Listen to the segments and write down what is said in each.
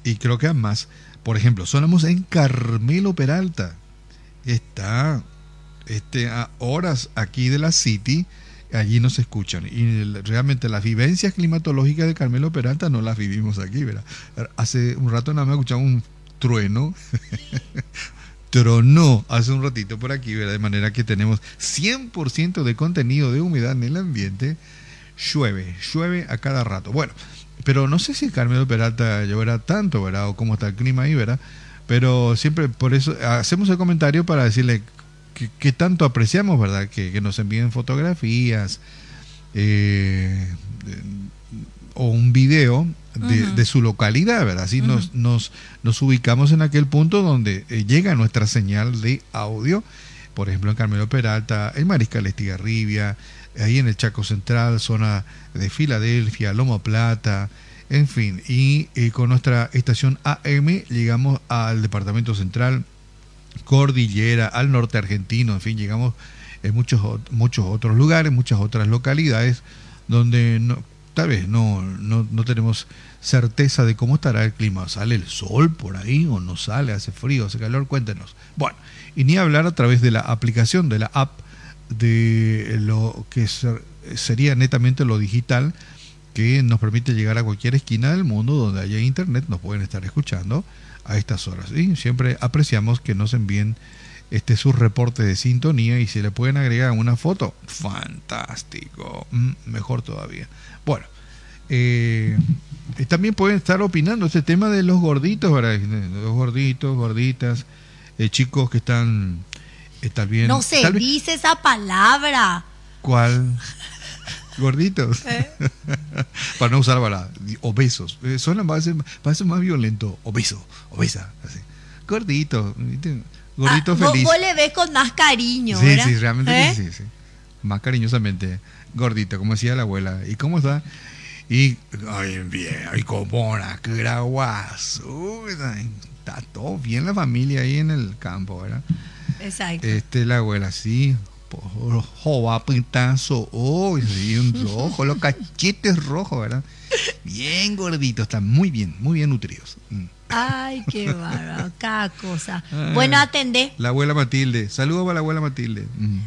y creo que más. Por ejemplo, sonamos en Carmelo Peralta. Está a horas aquí de la City, allí nos escuchan. Y realmente las vivencias climatológicas de Carmelo Peralta no las vivimos aquí, ¿verdad? Hace un rato nada más escuchamos un trueno. Tronó hace un ratito por aquí, ¿verdad? De manera que tenemos 100% de contenido de humedad en el ambiente. Llueve a cada rato. Bueno, pero no sé si Carmelo Peralta lloverá tanto, ¿verdad? O cómo está el clima ahí, ¿verdad? Pero siempre por eso hacemos el comentario para decirle que tanto apreciamos, ¿verdad? Que nos envíen fotografías o un video de su localidad, ¿verdad? Así nos ubicamos en aquel punto donde llega nuestra señal de audio. Por ejemplo, en Carmelo Peralta, en Mariscal Estigarribia, ahí en el Chaco Central, zona de Filadelfia, Loma Plata, en fin. Y con nuestra estación AM llegamos al Departamento Central, Cordillera, al norte argentino, en fin, llegamos en muchos otros lugares, muchas otras localidades donde tal vez no tenemos certeza de cómo estará el clima. ¿Sale el sol por ahí o no sale? ¿Hace frío? ¿Hace calor? Cuéntenos. Bueno, y ni hablar a través de la aplicación, de la app, de lo que sería netamente lo digital, que nos permite llegar a cualquier esquina del mundo donde haya internet. Nos pueden estar escuchando a estas horas. Y siempre apreciamos que nos envíen sus reportes de sintonía, y si le pueden agregar una foto, fantástico, mejor todavía. Bueno, también pueden estar opinando este tema de los gorditos, ¿verdad? Los gorditos, gorditas, chicos que están bien. No se dice esa palabra. ¿Cuál? Gorditos. Para no usar obesos. Suena parece más violento. Obeso, obesa, así. Gordito, gordito feliz. Vos le ves con más cariño, sí, ¿verdad? Sí, realmente sí. Más cariñosamente. Gordito, como decía la abuela. ¿Y cómo está? Y, ay, bien, ay, comona, qué graguazo. Está todo bien la familia ahí en el campo, ¿verdad? Exacto. La abuela, sí. Jova, pintazo, sí, un rojo, los cachetes rojos, ¿verdad? Bien gorditos, están muy bien nutridos. Ay, qué bárbaro, cada cosa. Bueno, atendé. La abuela Matilde, saludos para la abuela Matilde.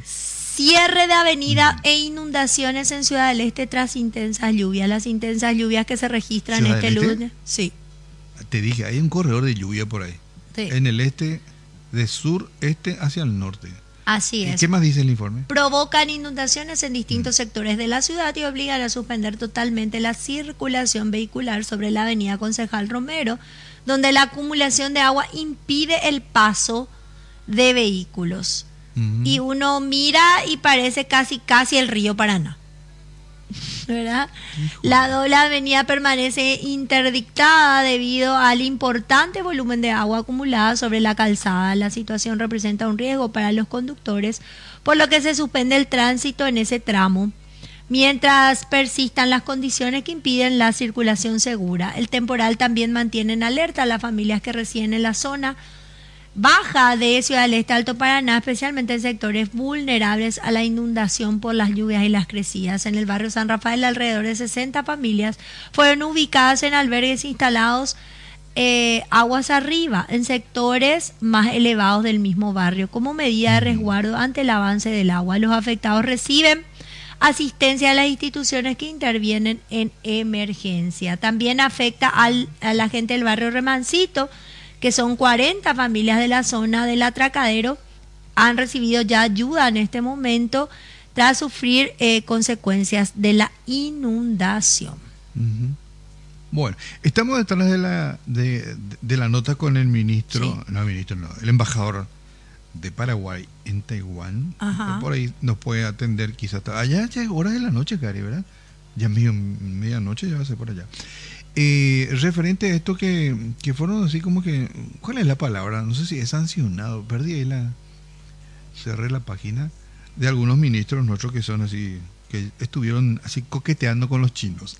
Cierre de avenida e inundaciones en Ciudad del Este tras intensas lluvias. Las intensas lluvias que se registran este lunes. Sí. Te dije, hay un corredor de lluvia por ahí. Sí. En el este, de sur-este hacia el norte. Así es. ¿Qué más dice el informe? Provocan inundaciones en distintos sectores de la ciudad y obligan a suspender totalmente la circulación vehicular sobre la avenida Concejal Romero, donde la acumulación de agua impide el paso de vehículos. Y uno mira y parece casi el río Paraná, ¿verdad? La doble avenida permanece interdictada debido al importante volumen de agua acumulada sobre la calzada. La situación representa un riesgo para los conductores, por lo que se suspende el tránsito en ese tramo, mientras persistan las condiciones que impiden la circulación segura. El temporal también mantiene en alerta a las familias que residen en la zona baja de Ciudad del Este, Alto Paraná, especialmente en sectores vulnerables a la inundación por las lluvias y las crecidas. En el barrio San Rafael, alrededor de 60 familias fueron ubicadas en albergues instalados aguas arriba, en sectores más elevados del mismo barrio, como medida de resguardo ante el avance del agua. Los afectados reciben asistencia a las instituciones que intervienen en emergencia. También afecta a la gente del barrio Remancito, que son 40 familias de la zona del Atracadero, han recibido ya ayuda en este momento tras sufrir consecuencias de la inundación. Bueno, estamos detrás de la nota con el ministro, el embajador de Paraguay en Taiwán. Por ahí nos puede atender quizás. Allá ya es horas de la noche, Cari, ¿verdad? Ya medianoche, ya va a ser por allá. Referente a esto que fueron así como que, ¿cuál es la palabra? No sé si es sancionado, cerré la página de algunos ministros nuestros que son así, que estuvieron así coqueteando con los chinos.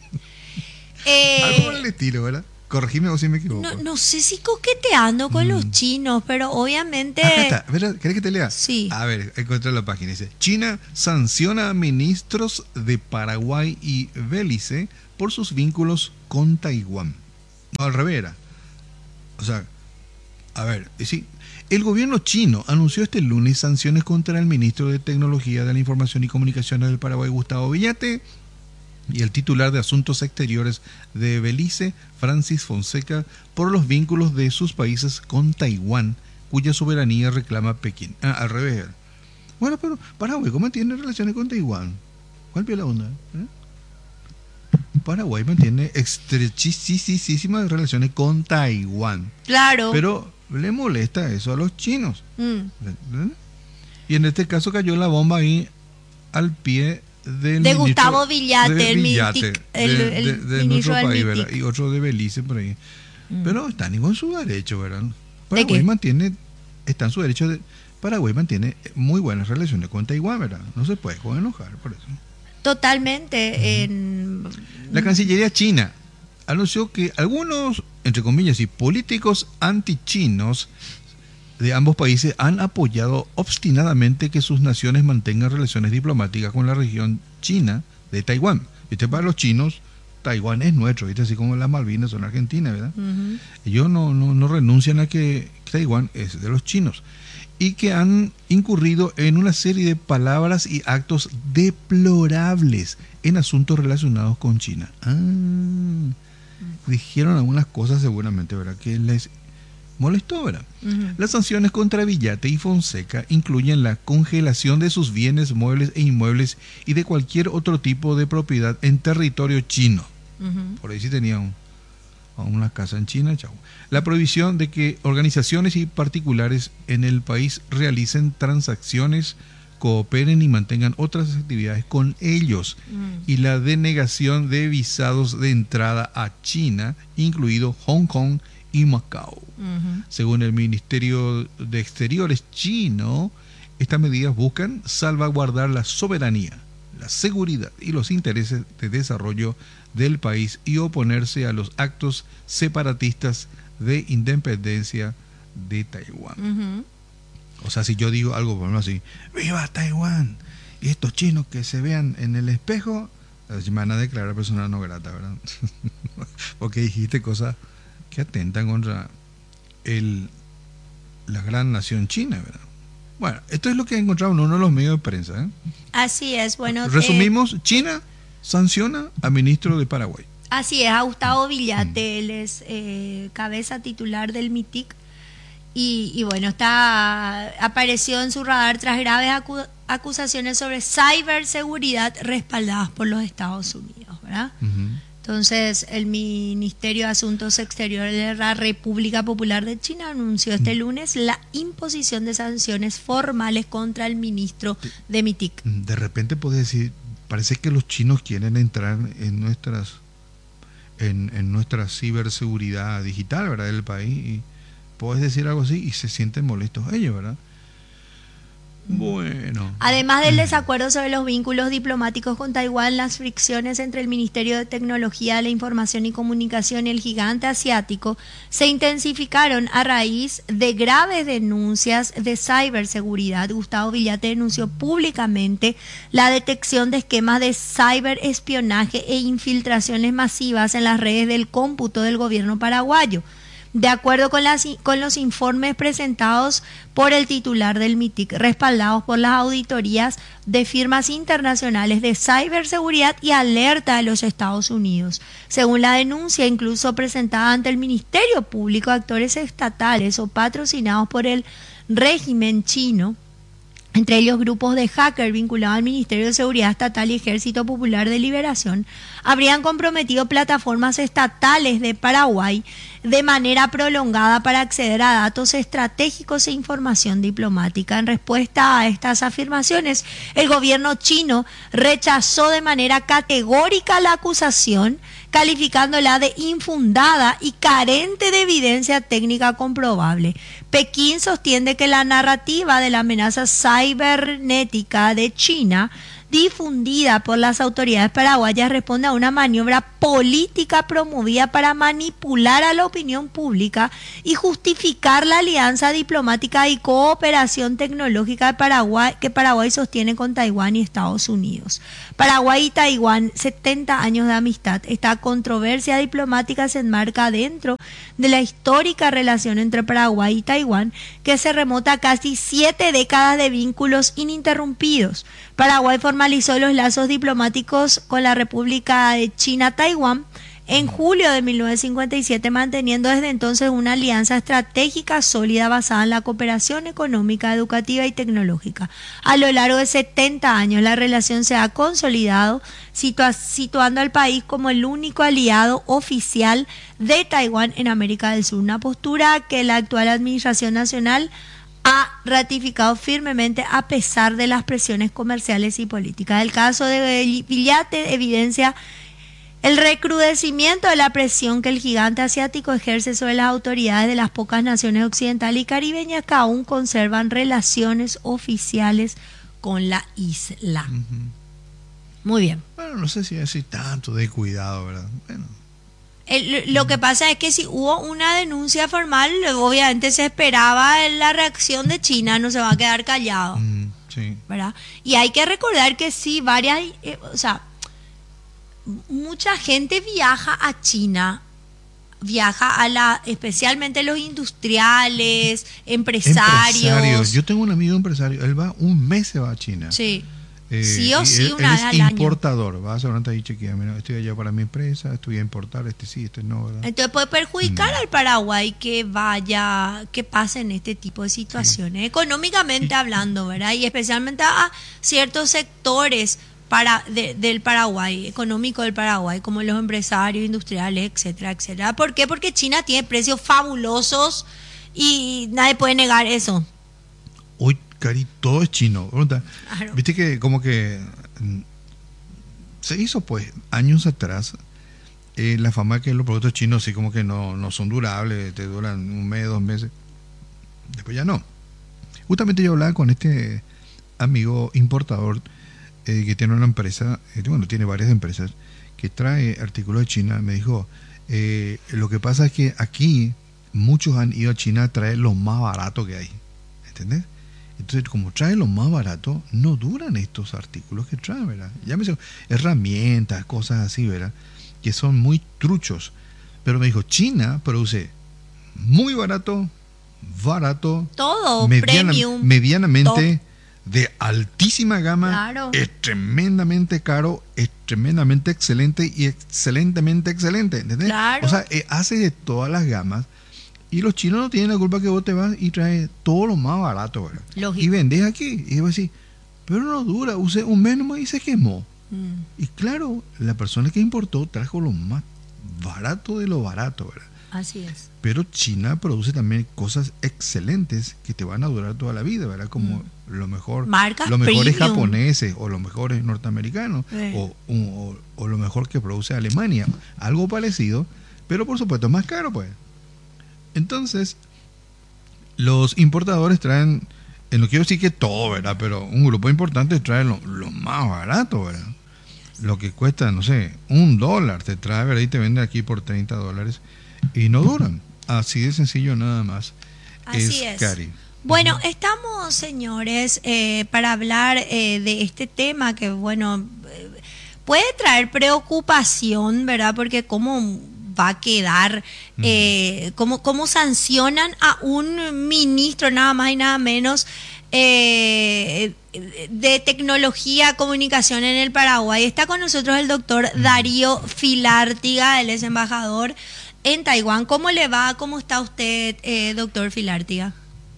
Algo por el estilo, ¿verdad? Corregime o si me equivoco. No sé si coqueteando con los chinos, pero obviamente... Acá está. ¿Querés que te lea? Sí. A ver, encontré la página. Dice, China sanciona a ministros de Paraguay y Belice por sus vínculos con Taiwán. No, al revés era. O sea, a ver, sí, el gobierno chino anunció este lunes sanciones contra el ministro de Tecnología de la Información y Comunicaciones del Paraguay, Gustavo Villate, y el titular de Asuntos Exteriores de Belice, Francis Fonseca, por los vínculos de sus países con Taiwán, cuya soberanía reclama Pekín. Al revés. Bueno, pero Paraguay, ¿cómo tiene relaciones con Taiwán? ¿Cuál es la onda? Paraguay mantiene estrechísimas relaciones con Taiwán. Claro. Pero le molesta eso a los chinos. Y en este caso cayó la bomba ahí al pie del de Gustavo Villate, el ministro de nuestro país, del ¿verdad? Y otro de Belice por ahí. Pero están en su derecho, ¿verdad? Paraguay está en su derecho de... Paraguay mantiene muy buenas relaciones con Taiwán, ¿verdad? No se puede enojar por eso. Totalmente. La Cancillería china anunció que algunos, entre comillas, y políticos antichinos de ambos países han apoyado obstinadamente que sus naciones mantengan relaciones diplomáticas con la región china de Taiwán. Para los chinos, Taiwán es nuestro, ¿viste? Así como las Malvinas son argentinas, ¿verdad? Ellos no renuncian a que Taiwán es de los chinos. Y que han incurrido en una serie de palabras y actos deplorables en asuntos relacionados con China. Dijeron algunas cosas seguramente, ¿verdad?, que les molestó, ¿verdad? Las sanciones contra Villate y Fonseca incluyen la congelación de sus bienes muebles e inmuebles y de cualquier otro tipo de propiedad en territorio chino. Por ahí sí tenían una casa en China, chau. La prohibición de que organizaciones y particulares en el país realicen transacciones, cooperen y mantengan otras actividades con ellos. Y la denegación de visados de entrada a China, incluido Hong Kong y Macao. Según el Ministerio de Exteriores chino, estas medidas buscan salvaguardar la soberanía, la seguridad y los intereses de desarrollo del país y oponerse a los actos separatistas de independencia de Taiwán. O sea, si yo digo algo, por ejemplo, así, ¡viva Taiwán! Y estos chinos que se vean en el espejo, me van a declarar persona no grata, ¿verdad? Porque dijiste cosas que atentan contra la gran nación china, ¿verdad? Bueno, esto es lo que ha encontrado en uno de los medios de prensa, ¿eh? Así es, bueno. Resumimos, China sanciona al ministro de Paraguay. Así es, a Gustavo Villate, él es cabeza titular del MITIC. Y bueno, apareció en su radar tras graves acusaciones sobre ciberseguridad respaldadas por los Estados Unidos, ¿verdad? Entonces, el Ministerio de Asuntos Exteriores de la República Popular de China anunció este lunes la imposición de sanciones formales contra el ministro de MITIC. De repente puedes decir, parece que los chinos quieren entrar en nuestra ciberseguridad digital, ¿verdad?, del país. Y puedes decir algo así y se sienten molestos ellos, ¿verdad? Bueno. Además del desacuerdo sobre los vínculos diplomáticos con Taiwán, las fricciones entre el Ministerio de Tecnología de la Información y Comunicación y el gigante asiático se intensificaron a raíz de graves denuncias de ciberseguridad. Gustavo Villate denunció públicamente la detección de esquemas de ciberespionaje e infiltraciones masivas en las redes del cómputo del gobierno paraguayo. De acuerdo con los informes presentados por el titular del MITIC, respaldados por las auditorías de firmas internacionales de ciberseguridad y alerta de los Estados Unidos. Según la denuncia, incluso presentada ante el Ministerio Público, actores estatales o patrocinados por el régimen chino, entre ellos grupos de hackers vinculados al Ministerio de Seguridad Estatal y Ejército Popular de Liberación, habrían comprometido plataformas estatales de Paraguay de manera prolongada para acceder a datos estratégicos e información diplomática. En respuesta a estas afirmaciones, el gobierno chino rechazó de manera categórica la acusación, calificándola de infundada y carente de evidencia técnica comprobable. Pekín sostiene que la narrativa de la amenaza cibernética de China difundida por las autoridades paraguayas responde a una maniobra política promovida para manipular a la opinión pública y justificar la alianza diplomática y cooperación tecnológica de Paraguay, que Paraguay sostiene con Taiwán y Estados Unidos. Paraguay y Taiwán, 70 años de amistad. Esta controversia diplomática se enmarca dentro de la histórica relación entre Paraguay y Taiwán, que se remota a casi 7 décadas de vínculos ininterrumpidos. Paraguay formalizó los lazos diplomáticos con la República de China-Taiwán en julio de 1957, manteniendo desde entonces una alianza estratégica sólida basada en la cooperación económica, educativa y tecnológica. A lo largo de 70 años, la relación se ha consolidado, situando al país como el único aliado oficial de Taiwán en América del Sur, una postura que la actual administración nacional ha ratificado firmemente a pesar de las presiones comerciales y políticas. El caso de Villate evidencia el recrudecimiento de la presión que el gigante asiático ejerce sobre las autoridades de las pocas naciones occidentales y caribeñas que aún conservan relaciones oficiales con la isla. Muy bien. Bueno, no sé si así tanto de cuidado, ¿verdad? Bueno. Lo que pasa es que si hubo una denuncia formal, obviamente se esperaba la reacción de China, no se va a quedar callado. Sí. ¿Verdad? Y hay que recordar que sí, mucha gente viaja a China, especialmente los industriales, empresarios. Yo tengo un amigo empresario, él va un mes, se va a China. Sí. Sí o sí, una vez al año. Él es importador, va a hacer una y chequea, mira, estoy allá para mi empresa, estoy a importar, sí, no, ¿verdad? Entonces puede perjudicar al Paraguay que pasen este tipo de situaciones, económicamente hablando, ¿verdad? Y especialmente a ciertos sectores del Paraguay, económico del Paraguay, como los empresarios, industriales, etcétera, etcétera. ¿Por qué? Porque China tiene precios fabulosos y nadie puede negar eso. Hoy, Cari, todo es chino. Claro. Viste que como que se hizo pues años atrás la fama que los productos chinos sí como que no son durables, te duran un mes, 2 meses. Después ya no. Justamente yo hablaba con este amigo importador que tiene una empresa, tiene varias empresas, que trae artículos de China. Me dijo, lo que pasa es que aquí muchos han ido a China a traer lo más barato que hay, ¿entendés? Entonces, como traen lo más barato, no duran estos artículos que traen, ¿verdad? Llámese herramientas, cosas así, ¿verdad? Que son muy truchos. Pero me dijo, China produce muy barato, todo, premium, medianamente, top, de altísima gama, claro, es tremendamente caro, es tremendamente excelente y excelentemente excelente, ¿entendés? Claro. O sea, hace de todas las gamas. Y los chinos no tienen la culpa que vos te vas y traes todo lo más barato, ¿verdad? Lógico. Y vendés aquí. Y vos decís, pero no dura, usé un mes nomás y se quemó. Y claro, la persona que importó trajo lo más barato de lo barato, ¿verdad? Así es. Pero China produce también cosas excelentes que te van a durar toda la vida, ¿verdad? Como lo mejor, marcas los mejores premium, japoneses o los mejores norteamericanos o lo mejor que produce Alemania. Algo parecido, pero por supuesto es más caro, pues. Entonces, los importadores traen, no quiero decir que todo, ¿verdad? Pero un grupo importante trae lo más barato, ¿verdad? Lo que cuesta, no sé, $1 te trae, ¿verdad? Y te vende aquí por $30 y no duran. Así de sencillo nada más. Así es. Cari. Bueno, estamos, señores, para hablar de este tema que, puede traer preocupación, ¿verdad? Porque cómo va a quedar, cómo sancionan a un ministro nada más y nada menos de tecnología, comunicación en el Paraguay. Está con nosotros el doctor Darío Filártiga, él es embajador en Taiwán. ¿Cómo le va? ¿Cómo está usted, doctor Filártiga?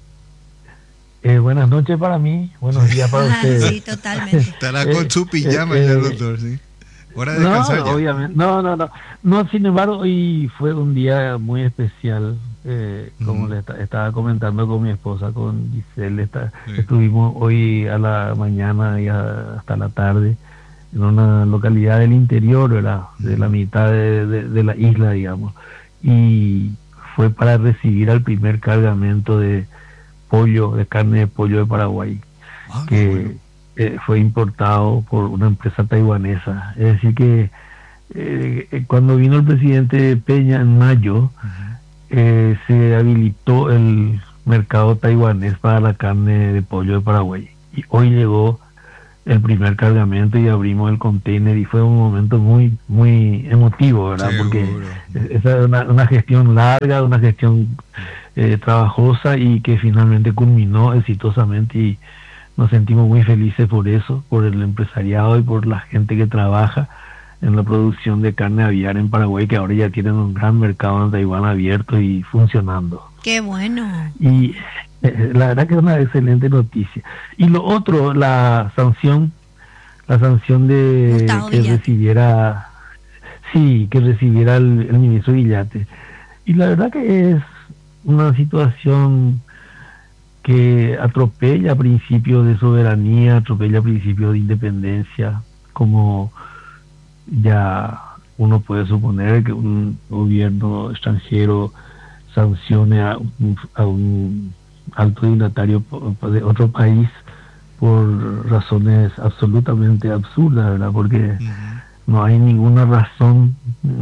Buenas noches para mí, buenos días para ustedes. Sí, totalmente. Estará con su pijama ya, doctor, sí. Hora de descansar ya. Obviamente. No, sin embargo, hoy fue un día muy especial, como le estaba comentando con mi esposa, con Giselle. Estuvimos hoy a la mañana y hasta la tarde en una localidad del interior, ¿verdad? De la mitad de la isla, digamos. Y fue para recibir al primer cargamento de pollo, de carne de pollo de Paraguay. Que fue importado por una empresa taiwanesa. Es decir que cuando vino el presidente Peña en mayo, se habilitó el mercado taiwanés para la carne de pollo de Paraguay. Y hoy llegó el primer cargamento y abrimos el container y fue un momento muy muy emotivo, ¿verdad? Seguro. Porque esa es una gestión larga, una gestión trabajosa y que finalmente culminó exitosamente y nos sentimos muy felices por eso, por el empresariado y por la gente que trabaja en la producción de carne aviar en Paraguay, que ahora ya tienen un gran mercado en Taiwán abierto y funcionando. Qué bueno. Y la verdad que es una excelente noticia. Y lo otro, la sanción de Gustavo que Villate. recibiera, sí, que recibiera el ministro Villate. Y la verdad que es una situación que atropella principios de soberanía, atropella principios de independencia, como ya uno puede suponer que un gobierno extranjero sancione a un alto dignatario de otro país por razones absolutamente absurdas, ¿verdad? Porque no hay ninguna razón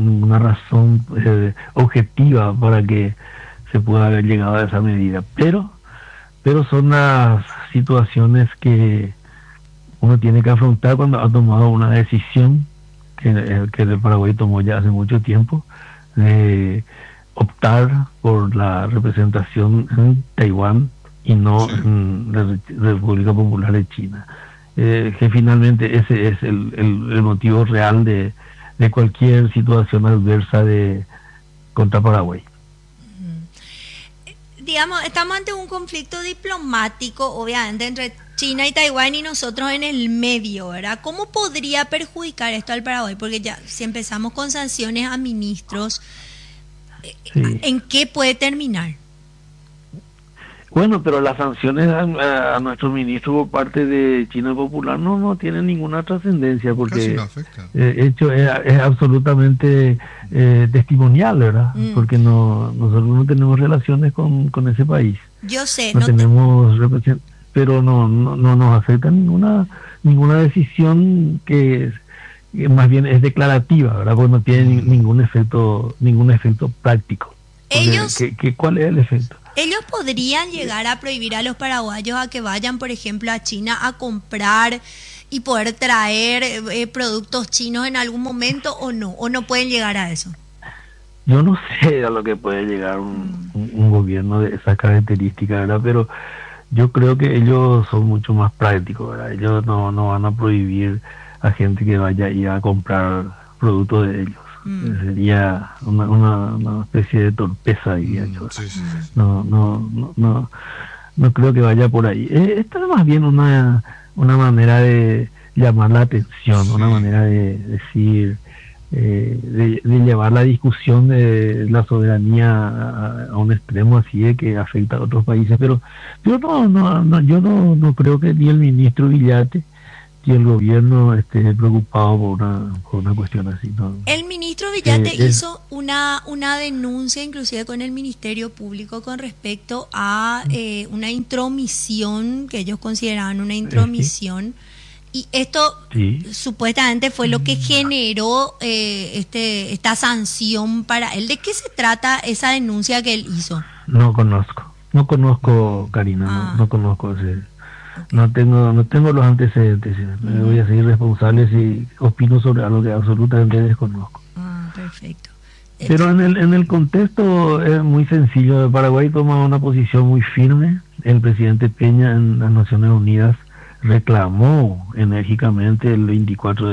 objetiva para que se pueda haber llegado a esa medida. Pero son las situaciones que uno tiene que afrontar cuando ha tomado una decisión que el Paraguay tomó ya hace mucho tiempo, de optar por la representación en Taiwán y no en la República Popular de China. Que finalmente ese es el motivo real de cualquier situación adversa contra Paraguay. Digamos, estamos ante un conflicto diplomático, obviamente, entre China y Taiwán y nosotros en el medio, ¿verdad? ¿Cómo podría perjudicar esto al Paraguay? Porque ya, si empezamos con sanciones a ministros, Sí. ¿en qué puede terminar? Bueno, pero las sanciones a nuestro ministro por parte de China Popular no tienen ninguna trascendencia, Casi porque no afecta. hecho es absolutamente testimonial, ¿verdad? Porque nosotros no tenemos relaciones con ese país, Yo sé, no no tenemos pero no nos afecta ninguna decisión que más bien es declarativa, ¿verdad? Porque no tiene ningún efecto práctico. Porque, ellos, ¿cuál es el efecto? ellos podrían llegar a prohibir a los paraguayos a que vayan, por ejemplo, a China a comprar y poder traer productos chinos en algún momento, o no pueden llegar a eso. Yo no sé a lo que puede llegar un gobierno de esa característica, ¿verdad? Pero yo creo que ellos son mucho más prácticos, ¿verdad? Ellos no van a prohibir a gente que vaya a ir a comprar productos de ellos. Sería una especie de torpeza, diría yo. Sí. No creo que vaya por ahí. Esto es más bien una manera de llamar la atención, una manera de decir, de llevar la discusión de la soberanía a un extremo así de que afecta a otros países. Pero yo no creo que ni el ministro Villate y el gobierno esté preocupado por una cuestión así, ¿no? El ministro Villate hizo una denuncia inclusive con el Ministerio Público con respecto a una intromisión que ellos consideraban una intromisión, y esto supuestamente fue lo que generó esta sanción para él. ¿De qué se trata esa denuncia que él hizo? No conozco, Karina, no conozco ese. No tengo los antecedentes. Me voy a seguir responsable si opino sobre algo que absolutamente desconozco. Perfecto. Pero en el contexto es muy sencillo. Paraguay toma una posición muy firme. El presidente Peña en las Naciones Unidas reclamó enérgicamente el 24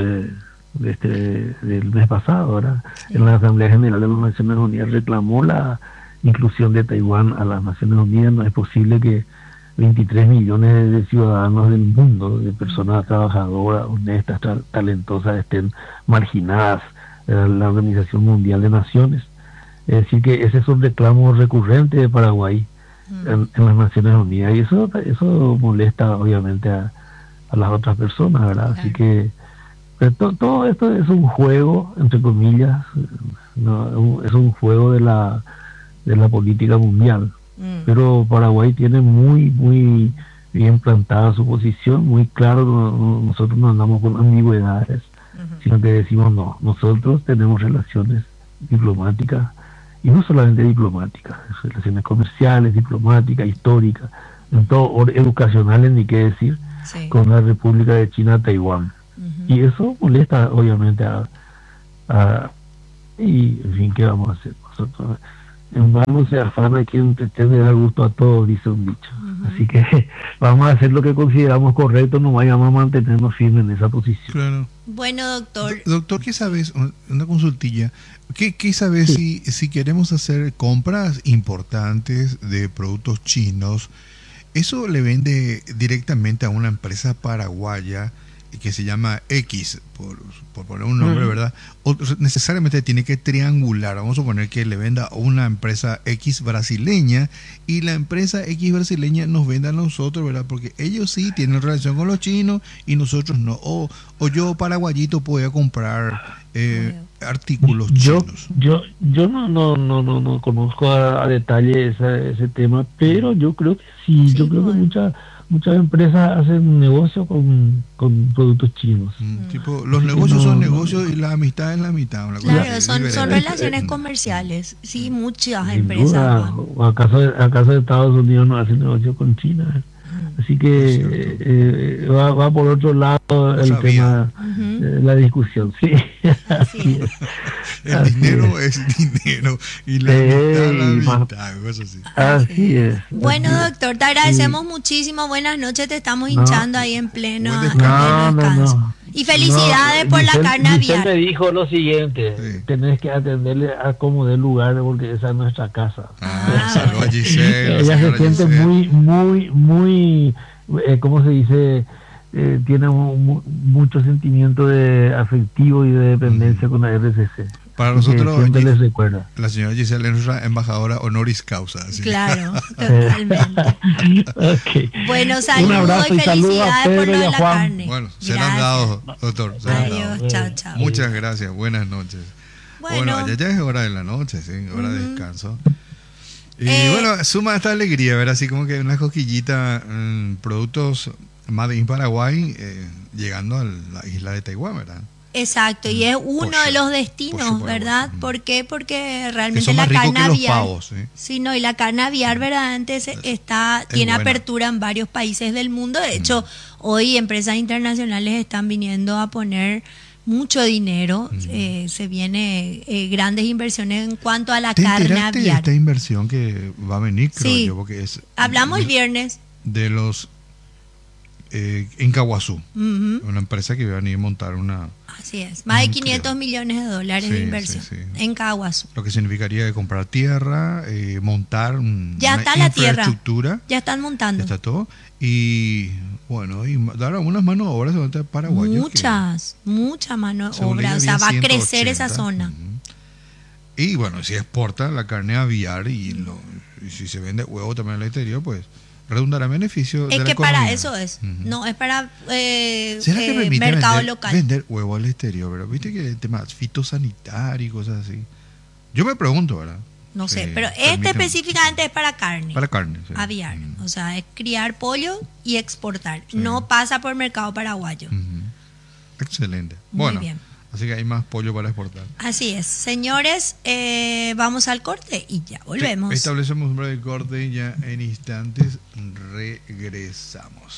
del mes pasado, ¿verdad? Sí. En la Asamblea General de las Naciones Unidas reclamó la inclusión de Taiwán a las Naciones Unidas. No es posible que 23 millones de ciudadanos del mundo, de personas trabajadoras, honestas, talentosas, estén marginadas de la Organización Mundial de Naciones. Es decir, que ese es un reclamo recurrente de Paraguay en las Naciones Unidas, y eso molesta obviamente a las otras personas, ¿verdad? Claro. Así que todo esto es un juego, entre comillas, es un juego de la política mundial. Pero Paraguay tiene muy bien plantada su posición, muy claro, nosotros no andamos con ambigüedades, sino que decimos no, nosotros tenemos relaciones diplomáticas, y no solamente diplomáticas, relaciones comerciales, diplomáticas, históricas, en todo, educacionales, ni qué decir, Sí. con la República de China, Taiwán. Y eso molesta obviamente y en fin, ¿qué vamos a hacer? Nosotros, en vano se afana quien pretende dar gusto a todos, dice un dicho. Así que vamos a hacer lo que consideramos correcto, no vayamos a mantenernos firmes en esa posición. Claro. Bueno, doctor. Doctor, ¿qué sabes? Una consultilla. ¿Qué sabes si queremos hacer compras importantes de productos chinos? Eso le vende directamente a una empresa paraguaya que se llama X, por poner un nombre, ¿verdad? O necesariamente tiene que triangular. Vamos a suponer que le venda a una empresa X brasileña y la empresa X brasileña nos venda a nosotros, ¿verdad? Porque ellos sí tienen relación con los chinos y nosotros no. O yo, paraguayito, podía comprar artículos chinos. Yo no conozco a detalle ese tema, pero yo creo que sí, yo creo que muchas empresas hacen negocio con productos chinos. Tipo, los negocios son negocios y la amistad es la mitad. Claro, son relaciones comerciales. Sí, muchas empresas. Duda, ¿o acaso Estados Unidos no hace negocio con China? Así que va por otro lado el tema, la discusión, sí. Así es. El dinero es dinero y la mitad, cosas así. Así es. Bueno, doctor, te agradecemos muchísimo. Buenas noches, te estamos hinchando ahí en pleno No. Y felicidades por la carne aviar. Usted me dijo lo siguiente, tenés que atenderle a como dé lugar porque esa es nuestra casa. Saludos a Giselle. Ella se siente muy, ¿cómo se dice? Tiene mucho sentimiento de afectivo y de dependencia con la RCC. Para nosotros, siempre les recuerda. La señora Giselle es nuestra embajadora honoris causa. ¿Sí? Claro, totalmente. Okay. Bueno, saludos y felicidades por lo de la carne. Bueno, se lo han dado, doctor. Adiós, chao. Muchas gracias, buenas noches. Bueno, allá ya es hora de la noche, sí, hora de descanso. Y bueno, suma esta alegría, ver así como que una cosquillita, productos Made in Paraguay llegando a la isla de Taiwán, ¿verdad? Exacto, y es uno de los destinos, ¿verdad? ¿Por qué? Porque realmente la carne aviar, sí, no, y la carne aviar verdaderamente tiene apertura en varios países del mundo. De hecho, hoy empresas internacionales están viniendo a poner mucho dinero, se viene grandes inversiones en cuanto a la carne aviar. De esta inversión que va a venir, creo yo, porque hablamos el viernes de los en Caguazú, una empresa que va a venir a montar una. Así es, más de 500 millones de dólares de inversión en Caguazú. Lo que significaría comprar tierra, montar ya está la infraestructura. Ya están montando. Ya está todo. Y bueno, y dar algunas manos de obra paraguayos. Muchas manos de obra. O sea, va a crecer esa zona. Y bueno, si exporta la carne aviar y si se vende huevo también al exterior, pues redundará en beneficio de la economía. Es que para eso es, no es para mercado local. Vender huevo al exterior, pero viste que el tema fitosanitario y cosas así. Yo me pregunto, ¿verdad? No sé, pero específicamente es para carne. Para carne, sí. Aviar. O sea, es criar pollo y exportar. Sí. No pasa por mercado paraguayo. Excelente. Muy bien. Así que hay más pollo para exportar. Así es. Señores, vamos al corte y ya volvemos. Establecemos un breve corte y ya en instantes regresamos.